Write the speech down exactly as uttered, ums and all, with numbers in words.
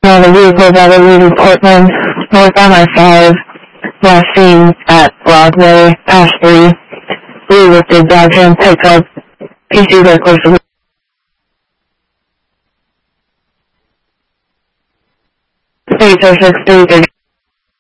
Now the vehicle that were leaving Portland, north on I five, last seen at Broadway, past three. We with the Dodge Ram pickup, P C vehicles from three six three.